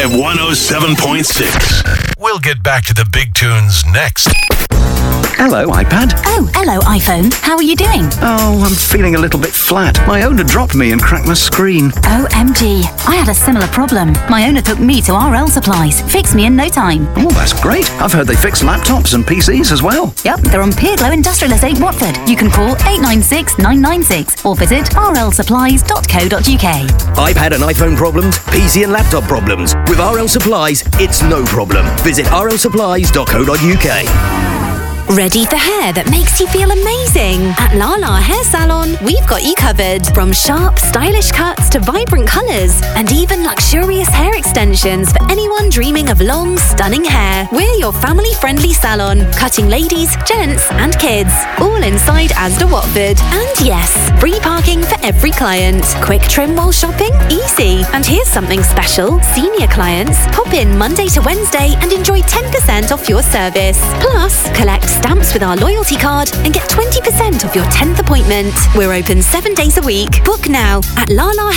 Live 107.6. We'll get back to the big tunes next. Hello, iPad. Oh, hello, iPhone. How are you doing? Oh, I'm feeling a little bit flat. My owner dropped me and cracked my screen. OMG. I had a similar problem. My owner took me to RL Supplies. Fixed me in no time. Oh, that's great. I've heard they fix laptops and PCs as well. Yep, they're on Peerglow Industrial Estate, Watford. You can call 896 996 or visit rlsupplies.co.uk. iPad and iPhone problems, PC and laptop problems. With RL Supplies, it's no problem. Visit rlsupplies.co.uk. Ready for hair that makes you feel amazing? At Lala Hair Salon, we've got you covered. From sharp, stylish cuts to vibrant colours, and even luxurious hair extensions for anyone dreaming of long, stunning hair. We're your family-friendly salon, cutting ladies, gents, and kids. All inside Asda Watford. And yes, free parking for every client. Quick trim while shopping? Easy. And here's something special. Senior clients, pop in Monday to Wednesday and enjoy 10% off your service. Plus, collect stamps with our loyalty card and get 20% off your 10th appointment. We're open 7 days a week. Book now at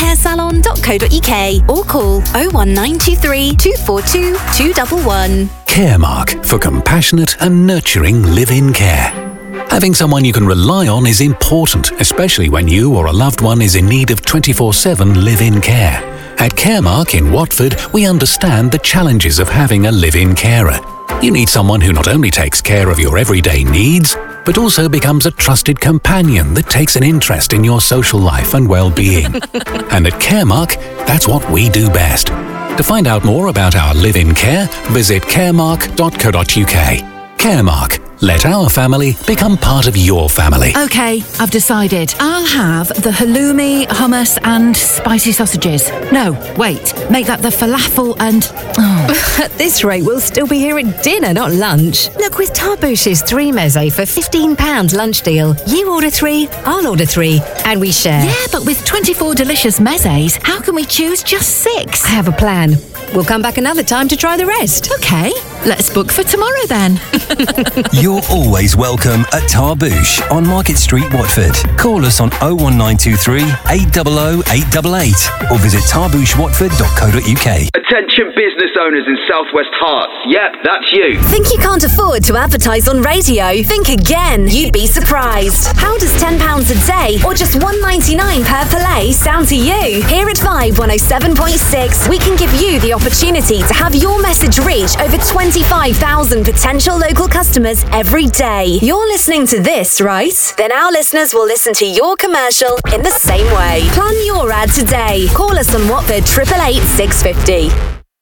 lalahairsalon.co.uk or call 01923 242 211. Caremark, for compassionate and nurturing live-in care. Having someone you can rely on is important, especially when you or a loved one is in need of 24/7 live-in care. At Caremark in Watford, we understand the challenges of having a live-in carer. You need someone who not only takes care of your everyday needs, but also becomes a trusted companion that takes an interest in your social life and well-being. And at Caremark, that's what we do best. To find out more about our live-in care, visit caremark.co.uk. Caremark. Let our family become part of your family. OK, I've decided. I'll have the halloumi, hummus and spicy sausages. No, wait, make that the falafel and... At this rate, we'll still be here at dinner, not lunch. Look, with Tarbouche's 3 meze for £15 lunch deal, you order 3, I'll order 3, and we share. Yeah, but with 24 delicious mezes, how can we choose just 6? I have a plan. We'll come back another time to try the rest. OK, let's book for tomorrow then. You're always welcome at Tarbouche on Market Street, Watford. Call us on 01923 800 888 or visit tarbouchewatford.co.uk. Attention business owners in Southwest Hearts. Yep, that's you. Think you can't afford to advertise on radio? Think again. You'd be surprised. How does £10 a day or just $1.99 per play sound to you? Here at Vibe 107.6, we can give you the opportunity to have your message reach over 25,000 potential local customers every day. You're listening to this, right? Then our listeners will listen to your commercial in the same way. Plan your ad today. Call us on Watford 888 650.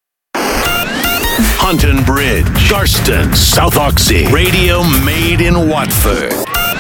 Hunton Bridge, Garston, South Oxy. Radio made in Watford.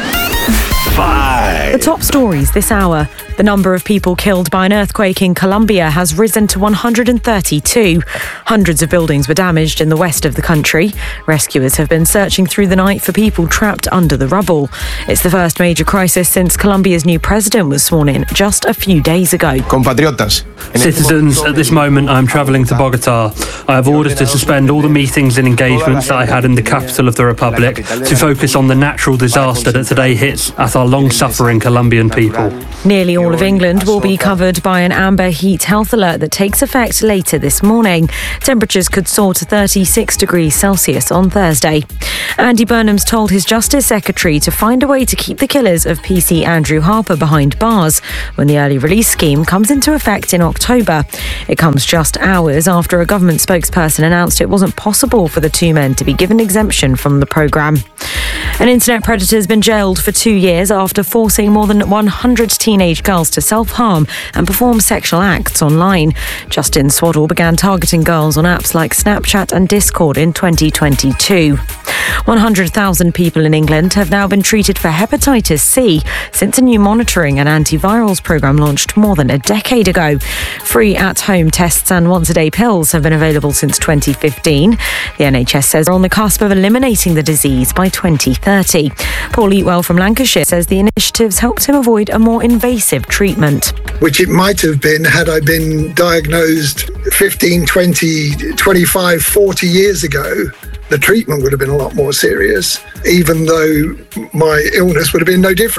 5. The top stories this hour. The number of people killed by an earthquake in Colombia has risen to 132. Hundreds of buildings were damaged in the west of the country. Rescuers have been searching through the night for people trapped under the rubble. It's the first major crisis since Colombia's new president was sworn in just a few days ago. Compatriotas. Citizens, at this moment I'm travelling to Bogota. I have orders to suspend all the meetings and engagements that I had in the capital of the Republic to focus on the natural disaster that today hits at our long-suffering Colombian people. Nearly all of England will be covered by an amber heat health alert that takes effect later this morning. Temperatures could soar to 36 degrees Celsius on Thursday. Andy Burnham's told his Justice Secretary to find a way to keep the killers of PC Andrew Harper behind bars when the early release scheme comes into effect in October. It comes just hours after a government spokesperson announced it wasn't possible for the two men to be given exemption from the programme. An internet predator has been jailed for 2 years after forcing more than 100 teenage girls to self-harm and perform sexual acts online. Justin Swaddle began targeting girls on apps like Snapchat and Discord in 2022. 100,000 people in England have now been treated for hepatitis C since a new monitoring and antivirals programme launched more than a decade ago. Free at-home tests and once-a-day pills have been available since 2015. The NHS says they're on the cusp of eliminating the disease by 2030. Paul Eatwell from Lancashire says the initiatives helped him avoid a more invasive treatment. Which it might have been had I been diagnosed 15, 20, 25, 40 years ago. The treatment would have been a lot more serious, even though my illness would have been no different.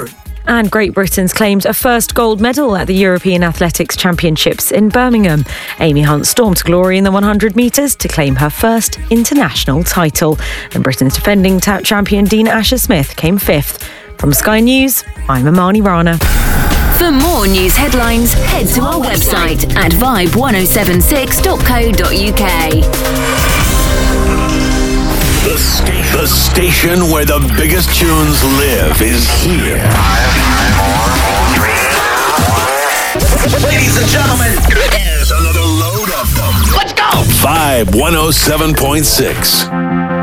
And Great Britain's claimed a first gold medal at the European Athletics Championships in Birmingham. Amy Hunt stormed to glory in the 100 metres to claim her first international title. And Britain's defending champion Dina Asher-Smith came fifth. From Sky News, I'm Amani Rana. For more news headlines, head to our website at vibe1076.co.uk. The station where the biggest tunes live is here. 5, 4, 3, 2, 1. Ladies and gentlemen, there's another load of them. Let's go! Vibe 107.6.